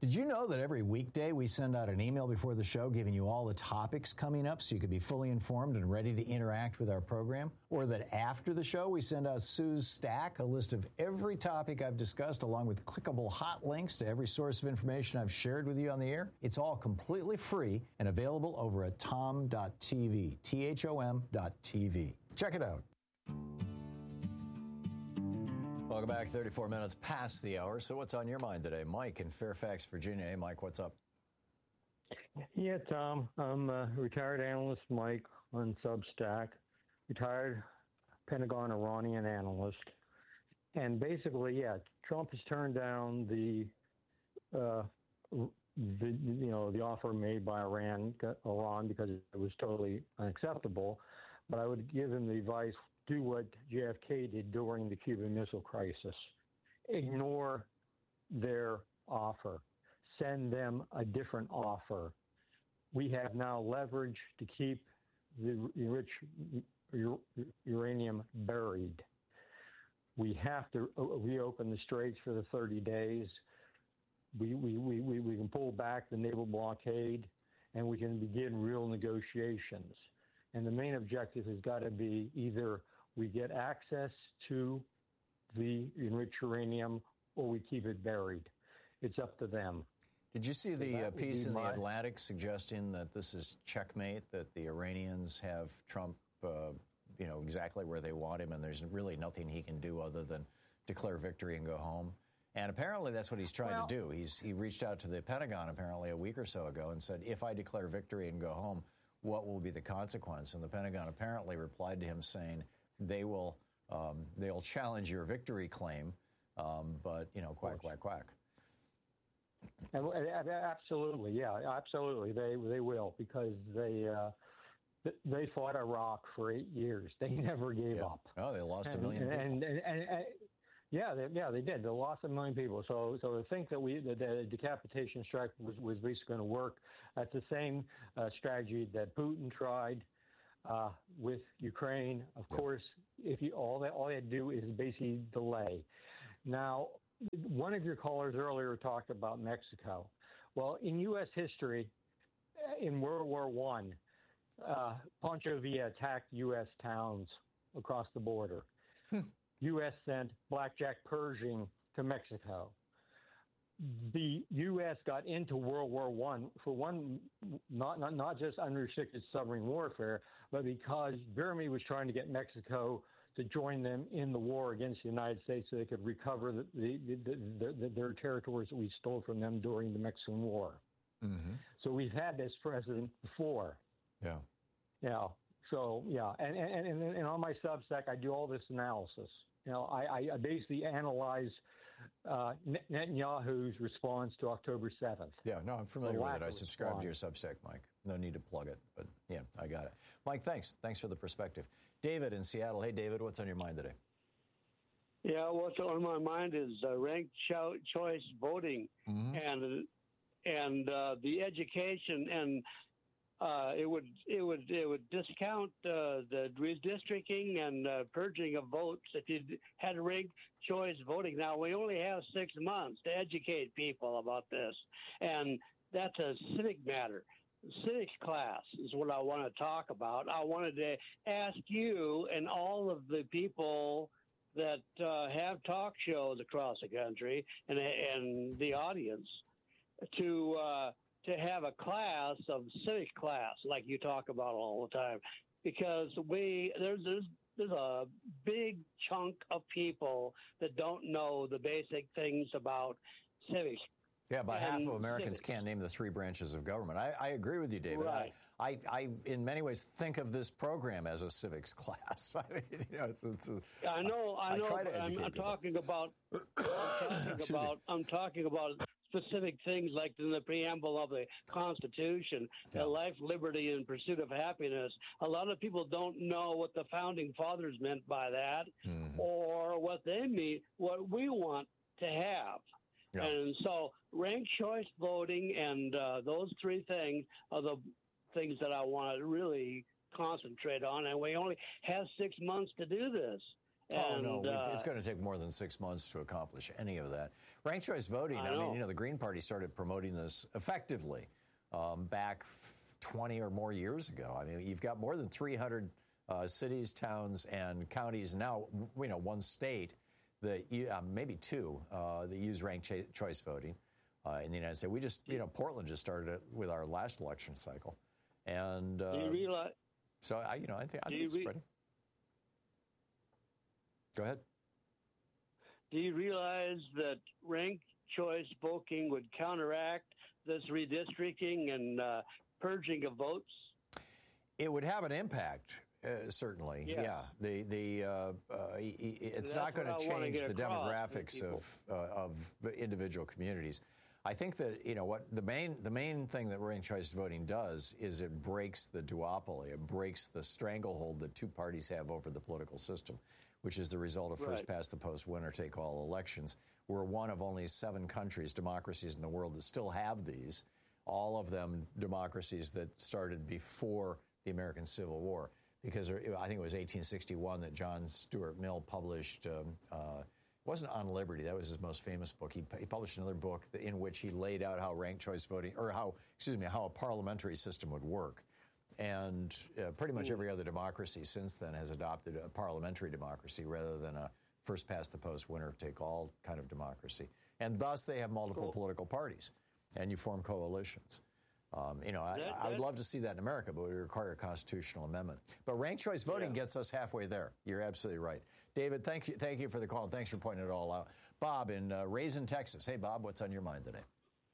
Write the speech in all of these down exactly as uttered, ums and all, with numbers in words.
Did you know that every weekday we send out an email before the show giving you all the topics coming up so you can be fully informed and ready to interact with our program? Or that after the show we send out Sue's Stack, a list of every topic I've discussed along with clickable hot links to every source of information I've shared with you on the air? It's all completely free and available over at tom dot t v, T H O M dot T V. Check it out. Welcome back. thirty-four minutes past the hour. So what's on your mind today? Mike in Fairfax, Virginia. Hey, Mike, what's up? Yeah, Tom. I'm a retired analyst, Mike, on Substack. Retired Pentagon Iranian analyst. And basically, yeah, Trump has turned down the, uh, the you know, the offer made by Iran, Iran because it was totally unacceptable. But I would give him the advice, do what J F K did during the Cuban Missile Crisis. Ignore their offer. Send them a different offer. We have now leverage to keep the rich uranium buried. We have to reopen the straits for the thirty days. We, we, we, we can pull back the naval blockade, and we can begin real negotiations. And the main objective has got to be either we get access to the enriched uranium or we keep it buried. It's up to them. Did you see the So uh, piece in my... the Atlantic suggesting that this is checkmate, that the Iranians have Trump, uh, you know, exactly where they want him, and there's really nothing he can do other than declare victory and go home? And apparently that's what he's trying well, to do. He's He reached out to the Pentagon apparently a week or so ago and said, if I declare victory and go home, what will be the consequence? And the Pentagon apparently replied to him saying they will um, they'll challenge your victory claim, um, but, you know, quack, quack, quack. Absolutely, yeah, absolutely. They they will, because they uh, they fought Iraq for eight years. They never gave yeah. up. Oh, they lost and, a million people. And, and, and, and, yeah, they, yeah, they did. They lost a million people. So, so to think that we that the decapitation strike was, was basically going to work, that's the same uh, strategy that Putin tried uh, with Ukraine. Of yeah. course, if you all that all they had to do is basically delay. Now, one of your callers earlier talked about Mexico. Well, in U S history, in World War One, uh, Pancho Villa attacked U S towns across the border. U S sent blackjack Pershing to Mexico. The U S got into World War One for one, not, not not just unrestricted submarine warfare, but because Germany was trying to get Mexico to join them in the war against the United States so they could recover the, the, the, the, their territories that we stole from them during the Mexican War. Mm-hmm. So we've had this precedent before. Yeah. Yeah. So, yeah. And, and, and, and on my Substack, I do all this analysis. You know, I, I basically analyze uh, Netanyahu's response to October seventh. Yeah, no, I'm familiar with it. I subscribe to your Substack, Mike. No need to plug it, but yeah, I got it. Mike, thanks. Thanks for the perspective. David in Seattle. Hey, David, what's on your mind today? Yeah, what's on my mind is uh, ranked cho- choice voting mm-hmm. and and uh, the education and. Uh, it would it would it would discount uh, the redistricting and uh, purging of votes if you had ranked choice voting. Now we only have six months to educate people about this, and that's a civic matter. Civics class is what I want to talk about. I wanted to ask you and all of the people that uh, have talk shows across the country and and the audience to. Uh, to have a class of civic class like you talk about all the time, because we there's there's there's a big chunk of people that don't know the basic things about civics. Yeah, about half of Americans civics. Can't name the three branches of government. I, I agree with you, David. Right. I, I, I, in many ways, think of this program as a civics class. I mean, you know, it's, it's a, I know, I, I know. Try to I'm, I'm talking about. I'm talking about. I'm talking about. Specific things like in the preamble of the Constitution, yeah. life, liberty, and pursuit of happiness. A lot of people don't know what the founding fathers meant by that, mm-hmm. or what they mean, what we want to have. Yeah. And so, ranked choice voting and uh, those three things are the things that I want to really concentrate on. And we only have six months to do this. And, oh, no, uh, it's going to take more than six months to accomplish any of that. Ranked choice voting, I, I mean, you know, the Green Party started promoting this effectively um, back twenty or more years ago. I mean, you've got more than three hundred uh, cities, towns, and counties now, you know, one state that, you, uh, maybe two, uh, that use ranked ch- choice voting uh, in the United States. We just, you know, Portland just started it with our last election cycle. And uh, do you realize, so, I, you know, I think, I think it's re- spreading. Go ahead. Do you realize that ranked choice voting would counteract this redistricting and uh, purging of votes? It would have an impact, uh, certainly. Yeah. yeah. The the uh, uh, it's That's not going to change the demographics of uh, of individual communities. I think that, you know, what the main the main thing that ranked choice voting does is it breaks the duopoly. It breaks the stranglehold that two parties have over the political system, which is the result of first Right. past the post, winner take all elections. We're one of only seven countries, democracies in the world that still have these, all of them democracies that started before the American Civil War. Because I think it was eighteen sixty-one that John Stuart Mill published, um, uh, it wasn't On Liberty, that was his most famous book. He, he published another book in which he laid out how ranked choice voting, or how, excuse me, how a parliamentary system would work. And uh, pretty much every other democracy since then has adopted a parliamentary democracy rather than a first-past-the-post, winner-take-all kind of democracy. And thus they have multiple Cool. political parties, and you form coalitions. Um, you know, I, That- I would that- love to see that in America, but it would require a constitutional amendment. But ranked choice voting Yeah. gets us halfway there. You're absolutely right. David, thank you, thank you for the call, and thanks for pointing it all out. Bob in uh, Raisin, Texas. Hey, Bob, what's on your mind today?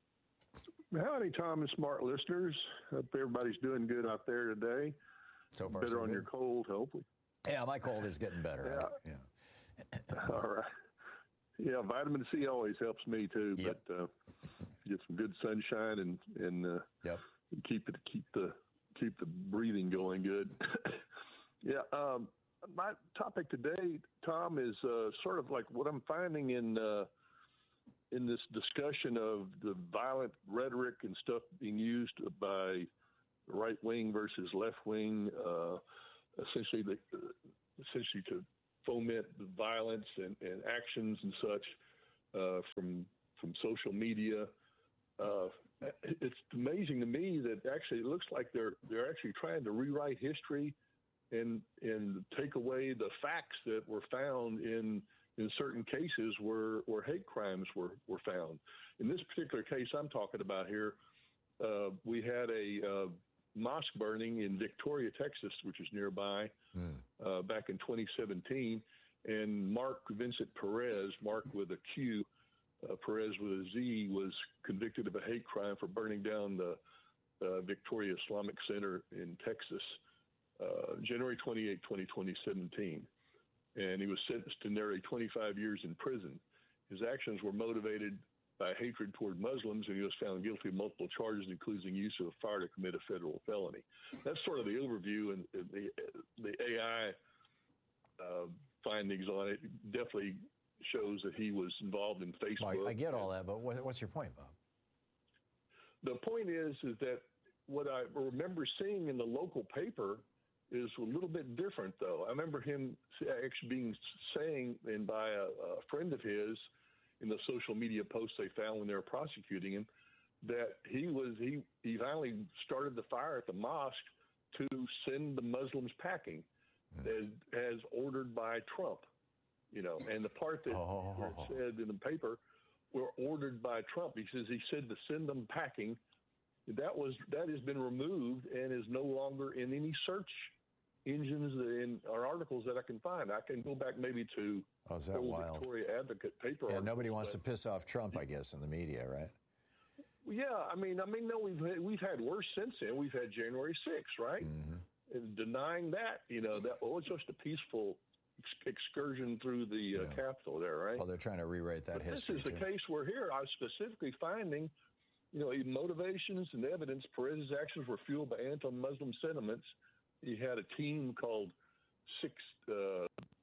Howdy, Tom and smart listeners. Hope everybody's doing good out there today. So far, Better so on good. your cold, hopefully. Yeah, my cold is getting better. Yeah. Yeah. All right. Yeah, vitamin C always helps me too. Yep. But uh, get some good sunshine and and uh, Yep. keep it keep the keep the breathing going good. yeah. Um, my topic today, Tom, is uh, sort of like what I'm finding in uh, in this discussion of the violent rhetoric and stuff being used by right wing versus left wing, uh, essentially the, essentially to foment the violence and, and actions and such uh, from from social media. Uh, it's amazing to me that actually it looks like they're they're actually trying to rewrite history and and take away the facts that were found in in certain cases where, where hate crimes were, were found. In this particular case I'm talking about here, uh, we had a uh, mosque burning in Victoria, Texas, which is nearby, mm. uh, back in twenty seventeen. And Mark Vincent Perez, Mark with a Q, uh, Perez with a Z, was convicted of a hate crime for burning down the uh, Victoria Islamic Center in Texas, uh, January twenty-eighth, twenty seventeen. And he was sentenced to nearly twenty-five years in prison. His actions were motivated by hatred toward Muslims, and he was found guilty of multiple charges, including use of fire to commit a federal felony. That's sort of the overview, and the, the A I uh, findings on it definitely shows that he was involved in Facebook. Well, I get all that, but what, what's your point, Bob? The point is, is that what I remember seeing in the local paper is a little bit different, though. I remember him actually being saying, and by a, a friend of his, in the social media posts they found when they were prosecuting him, that he was he he finally started the fire at the mosque to send the Muslims packing, mm. as, as ordered by Trump, you know. And the part that oh. where it said in the paper were ordered by Trump. He says he said to send them packing. That was that has been removed and is no longer in any search engines in our articles that I can find. I can go back maybe to oh, is that old wild? Victoria Advocate paper. Yeah, articles, nobody wants but, to piss off Trump, I guess, in the media, right? Yeah, I mean, I mean, no, we've had, we've had worse since then. We've had January sixth, right? Mm-hmm. And denying that, you know, that well, it's just a peaceful ex- excursion through the uh, yeah. Capitol there, right? Well, they're trying to rewrite that but history. This is too. the case we're here. I was specifically finding, you know, motivations and evidence. Perez's actions were fueled by anti-Muslim sentiments. He had a team called Six uh,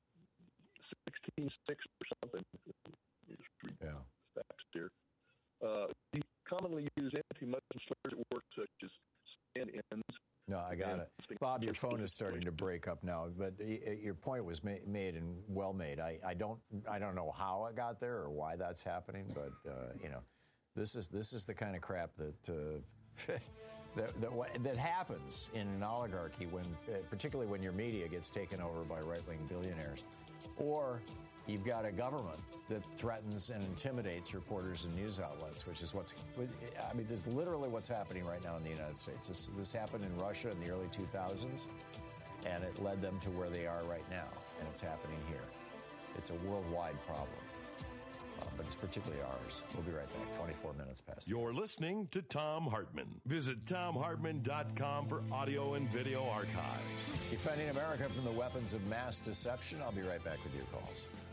sixteen six or something. Yeah. Facts here. Uh, he commonly used anti-Muslim slurs at work, such as stand-ins. No, I got it. Bob, Bob, your phone is starting to break up now, but your point was ma- made and well made. I, I don't I don't know how it got there or why that's happening, but uh, you know, this is this is the kind of crap that uh, that, that that happens in an oligarchy when, uh, particularly when your media gets taken over by right-wing billionaires, or you've got a government that threatens and intimidates reporters and news outlets, which is what's, I mean, this is literally what's happening right now in the United States. This, this happened in Russia in the early two thousands, and it led them to where they are right now, and it's happening here. It's a worldwide problem, uh, but it's particularly ours. We'll be right back, twenty-four minutes past. You're listening to Thom Hartmann. Visit Thom Hartmann dot com for audio and video archives. Defending America from the weapons of mass deception. I'll be right back with your calls.